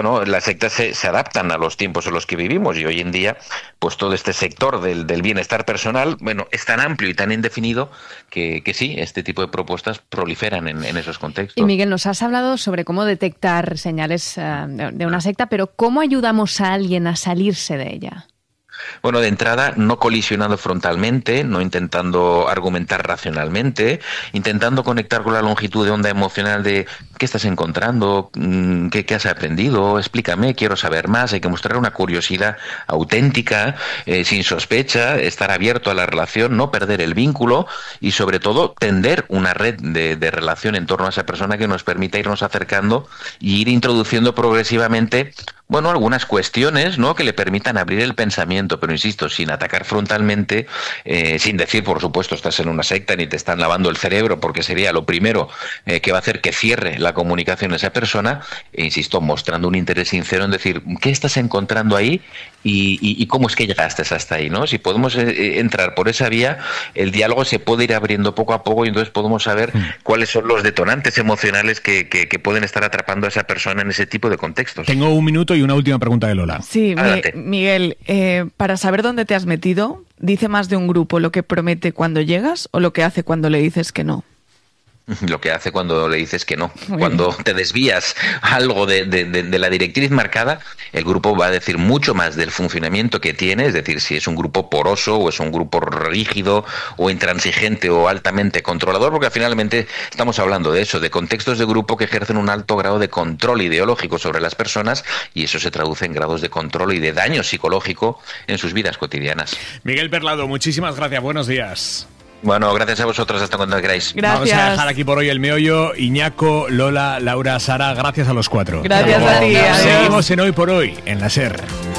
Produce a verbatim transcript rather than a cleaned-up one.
bueno, las sectas se, se adaptan a los tiempos en los que vivimos y hoy en día, pues todo este sector del, del bienestar personal, bueno, es tan amplio y tan indefinido que, que sí, este tipo de propuestas proliferan en, en esos contextos. Y Miguel, nos has hablado sobre cómo detectar señales uh, de, de una secta, pero ¿cómo ayudamos a alguien a salirse de ella? Bueno, de entrada, no colisionando frontalmente, no intentando argumentar racionalmente, intentando conectar con la longitud de onda emocional de qué estás encontrando, qué, qué has aprendido, explícame, quiero saber más. Hay que mostrar una curiosidad auténtica, eh, sin sospecha, estar abierto a la relación, no perder el vínculo y sobre todo tender una red de, de relación en torno a esa persona que nos permita irnos acercando y ir introduciendo progresivamente, bueno, algunas cuestiones, ¿no?, que le permitan abrir el pensamiento, pero insisto, sin atacar frontalmente, eh, sin decir, por supuesto, estás en una secta ni te están lavando el cerebro, porque sería lo primero eh, que va a hacer que cierre la comunicación esa persona, e insisto, mostrando un interés sincero en decir, ¿qué estás encontrando ahí? Y, y, y cómo es que llegaste hasta ahí, ¿no? Si podemos eh, entrar por esa vía, el diálogo se puede ir abriendo poco a poco y entonces podemos saber mm. cuáles son los detonantes emocionales que, que, que pueden estar atrapando a esa persona en ese tipo de contextos. Tengo un minuto y una última pregunta de Lola. Sí, mi, Miguel, eh, para saber dónde te has metido, ¿dice más de un grupo lo que promete cuando llegas o lo que hace cuando le dices que no? Lo que hace cuando le dices que no. Cuando te desvías algo de, de, de, de la directriz marcada, el grupo va a decir mucho más del funcionamiento que tiene, es decir, si es un grupo poroso o es un grupo rígido o intransigente o altamente controlador, porque finalmente estamos hablando de eso, de contextos de grupo que ejercen un alto grado de control ideológico sobre las personas y eso se traduce en grados de control y de daño psicológico en sus vidas cotidianas. Miguel Perlado, muchísimas gracias, buenos días. Bueno, gracias a vosotros, hasta cuando queráis. Gracias. Vamos a dejar aquí por hoy el meollo. Iñaco, Lola, Laura, Sara, gracias a los cuatro. Gracias a ti. Seguimos en Hoy por Hoy, en la SER.